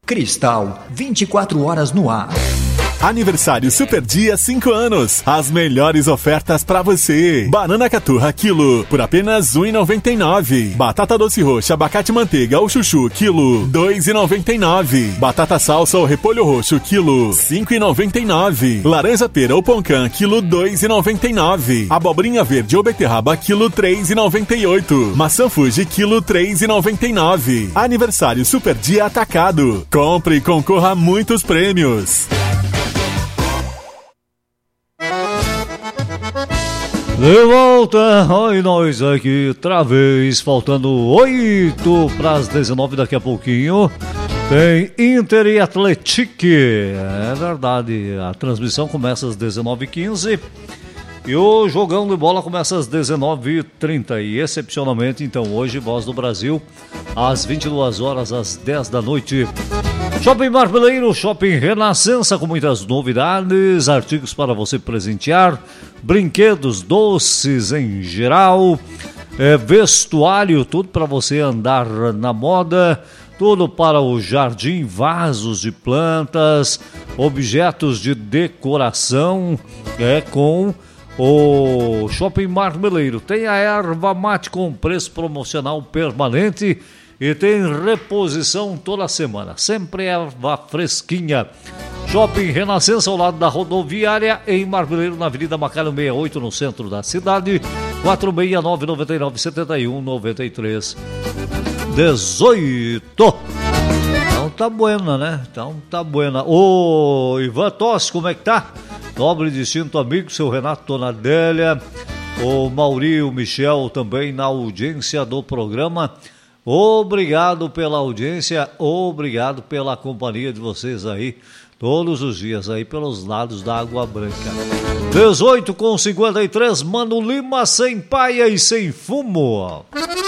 Cristal, 24 horas no ar. Aniversário Super Dia 5 anos. As melhores ofertas pra você. Banana caturra quilo por apenas R$ 1,99. Batata doce roxa, abacate manteiga ou chuchu quilo R$ 2,99. Batata salsa ou repolho roxo quilo R$ 5,99. Laranja pera ou poncã quilo R$ 2,99. Abobrinha verde ou beterraba quilo R$ 3,98. Maçã Fuji quilo R$ 3,99. Aniversário Super Dia atacado. Compre e concorra a muitos prêmios. De volta, oi, nós aqui outra vez, faltando 8 para as 19 daqui a pouquinho. Tem Inter e Atlético, é verdade, a transmissão começa às 19h15 e o jogão de bola começa às 19h30 e excepcionalmente, então, hoje, Voz do Brasil, às 22 horas, às 10 da noite. Shopping Marmeleiro, Shopping Renascença, com muitas novidades, artigos para você presentear, brinquedos, doces em geral, vestuário, tudo para você andar na moda, tudo para o jardim, vasos de plantas, objetos de decoração, com o Shopping Marmeleiro. Tem a erva mate com preço promocional permanente e tem reposição toda semana, sempre erva fresquinha. Shopping Renascença, ao lado da rodoviária, em Marmeleiro, na Avenida Macalho 68, no centro da cidade, 469-99-71-93-18. Então tá buena, né? Então tá buena. Ô, Ivan Tossi, como é que tá? Nobre e distinto amigo, seu Renato Tonadélia, o Mauri, o Michel também na audiência do programa. Obrigado pela audiência, obrigado pela companhia de vocês aí, todos os dias aí pelos lados da Água Branca. 18h53, Mano Lima, sem paia e sem fumo.